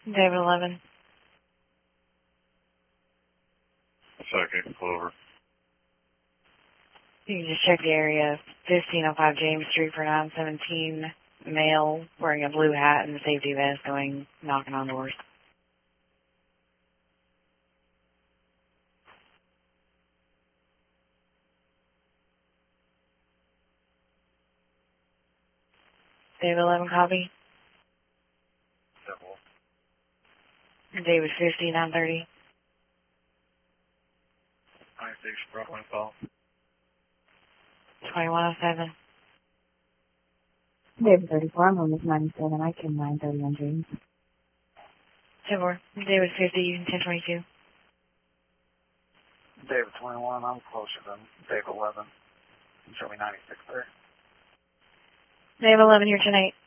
David 11. Second, Clover. You can just check the area. 1505 James Street for 917. Male wearing a blue hat and a safety vest going knocking on doors. David 11 copy. David 50, 930. 96, Brooklyn call. 2107. David 34, I'm on this 97, I can 930 on James. 10-4. David 50, 1022. David 21, I'm closer than David 11. Show me 96 there. David 11 here tonight.